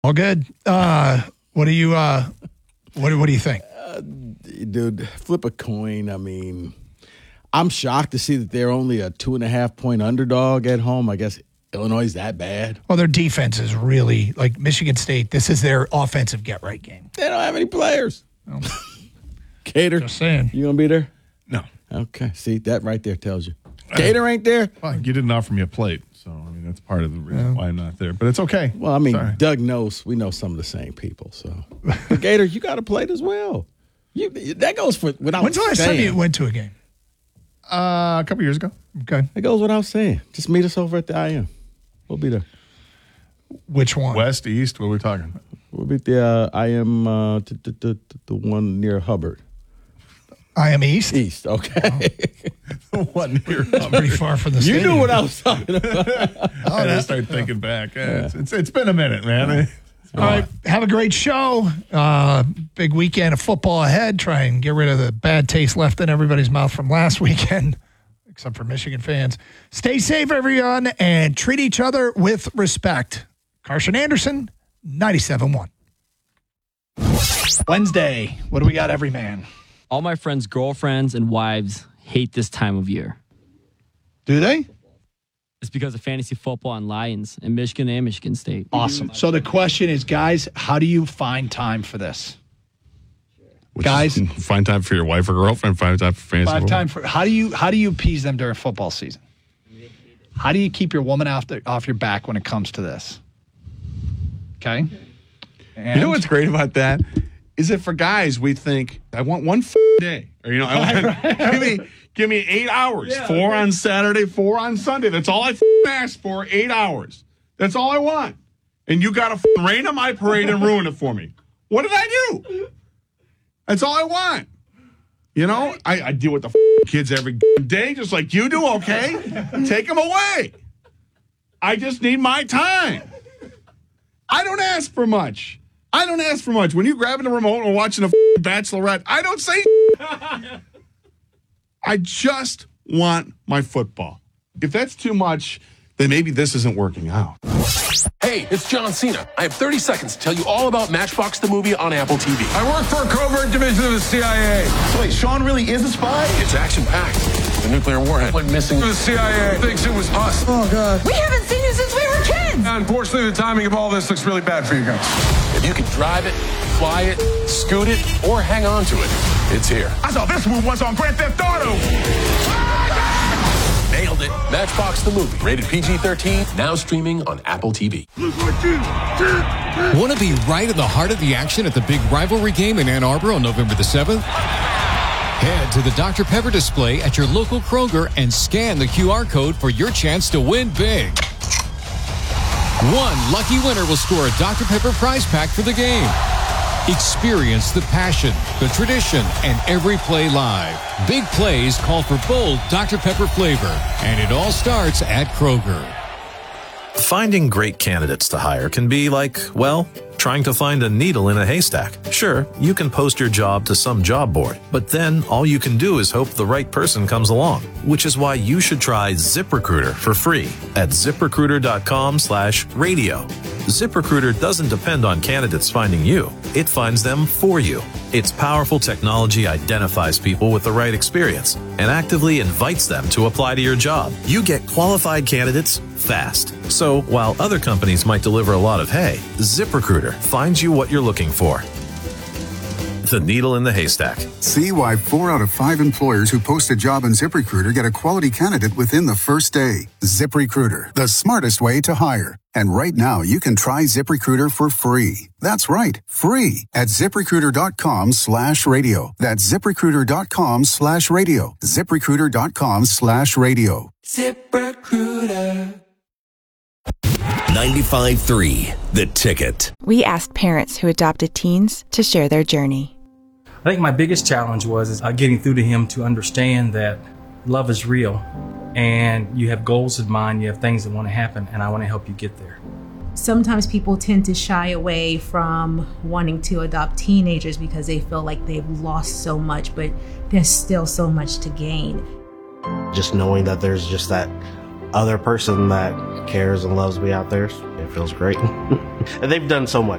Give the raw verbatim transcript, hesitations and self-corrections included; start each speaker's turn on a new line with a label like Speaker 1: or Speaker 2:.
Speaker 1: All good. Uh, what do you uh, what what do you think,
Speaker 2: uh, dude? Flip a coin. I mean, I'm shocked to see that they're only a two and a half point underdog at home. I guess Illinois is that bad.
Speaker 1: Well, their defense is really like Michigan State. This is their offensive get right game.
Speaker 2: They don't have any players.
Speaker 1: No.
Speaker 2: Cater,
Speaker 1: Just saying.
Speaker 2: You gonna be there?
Speaker 3: No.
Speaker 2: Okay. See, that right there tells you. Cater ain't there.
Speaker 3: Well, you didn't offer me a plate, so I mean that's part of the reason why I'm not there. But it's okay.
Speaker 2: Well, I mean,
Speaker 3: Sorry.
Speaker 2: Doug knows we know some of the same people. So, but Gator, you got a plate as well. You that goes for without.
Speaker 1: When's the last
Speaker 2: saying.
Speaker 1: time you went to a game?
Speaker 3: Uh, a couple years ago.
Speaker 1: Okay.
Speaker 2: It goes without saying. Just meet us over at the I M. We'll be there.
Speaker 1: Which one?
Speaker 3: West, east. What are we talking about?
Speaker 2: We'll be at the uh, I M, uh, t- t- t- t- the one near Hubbard.
Speaker 1: I am East.
Speaker 2: East, okay.
Speaker 3: The one near
Speaker 1: It's pretty far from the
Speaker 2: You
Speaker 1: stadium.
Speaker 2: knew what I was talking about.
Speaker 3: I just started thinking back. Yeah. It's, it's, it's been a minute, man.
Speaker 1: All right. Have a great show. Uh, big weekend of football ahead. Try and get rid of the bad taste left in everybody's mouth from last weekend, except for Michigan fans. Stay safe, everyone, and treat each other with respect. Carson Anderson, ninety-seven point one. Wednesday. What do we got, every man?
Speaker 4: All my friends' girlfriends and wives hate this time of year.
Speaker 1: Do they?
Speaker 4: It's because of fantasy football and Lions in Michigan and Michigan State.
Speaker 1: Awesome. So the question is, guys, how do you find time for this?
Speaker 5: Which
Speaker 1: Guys,
Speaker 5: is, find time for your wife or girlfriend. Find time for fantasy.
Speaker 1: five
Speaker 5: football.
Speaker 1: time for how do you how do you appease them during football season? How do you keep your woman off the, off your back when it comes to this? Okay. And
Speaker 5: You know what's great about that is that for guys we think I want one f- day, or you know, I want, give me give me eight hours,
Speaker 1: Yeah,
Speaker 5: four
Speaker 1: okay.
Speaker 5: on Saturday, four on Sunday. That's all I f- ask for. Eight hours. That's all I want. And you got to f- rain on my parade and ruin it for me. What did I do? That's all I want. You know, I, I deal with the f- kids every day, just like you do. Okay, take them away. I just need my time. I don't ask for much. I don't ask for much. When you grabbing the remote and watching a f- Bachelorette, I don't say. I just want my football. If that's too much, then maybe this isn't working out.
Speaker 6: Hey, it's John Cena. I have thirty seconds to tell you all about Matchbox the movie on Apple T V.
Speaker 7: I work for a covert division of the C I A.
Speaker 6: Wait, Sean really is a spy? It's action-packed. The nuclear warhead went missing.
Speaker 7: The C I A thinks it was us.
Speaker 6: Oh, God.
Speaker 8: We haven't seen you since we were kids.
Speaker 7: Unfortunately, the timing of all this looks really bad for you guys.
Speaker 6: If you can drive it, fly it, scoot it, or hang on to it, it's here.
Speaker 7: I saw this move once on Grand Theft Auto.
Speaker 6: Nailed it. Matchbox the movie. Rated P G thirteen. Now streaming on Apple T V.
Speaker 9: Want to be right in the heart of the action at the big rivalry game in Ann Arbor on November the seventh? Head to the Doctor Pepper display at your local Kroger and scan the Q R code for your chance to win big. One lucky winner will score a Doctor Pepper prize pack for the game. Experience the passion, the tradition, and every play live. Big plays call for bold Doctor Pepper flavor, and it all starts at Kroger.
Speaker 10: Finding great candidates to hire can be like, well, trying to find a needle in a haystack. Sure, you can post your job to some job board, but then all you can do is hope the right person comes along, which is why you should try ZipRecruiter for free at ZipRecruiter.com slash radio. ZipRecruiter doesn't depend on candidates finding you. It finds them for you. Its powerful technology identifies people with the right experience and actively invites them to apply to your job. You get qualified candidates fast. So while other companies might deliver a lot of hay, ZipRecruiter finds you what you're looking for. The needle in the haystack.
Speaker 11: See why four out of five employers who post a job on ZipRecruiter get a quality candidate within the first day. ZipRecruiter, the smartest way to hire. And right now, you can try ZipRecruiter for free. That's right, free at ZipRecruiter.com slash radio. That's ZipRecruiter.com slash radio. ZipRecruiter.com slash radio.
Speaker 12: ZipRecruiter. ninety-five point three, The Ticket.
Speaker 13: We asked parents who adopted teens to share their journey.
Speaker 14: I think my biggest challenge was is, uh, getting through to him to understand that love is real and you have goals in mind, you have things that want to happen, and I want to help you get there.
Speaker 15: Sometimes people tend to shy away from wanting to adopt teenagers because they feel like they've lost so much, but there's still so much to gain.
Speaker 16: Just knowing that there's just that other person that cares and loves me out there, it feels great. And they've done so much.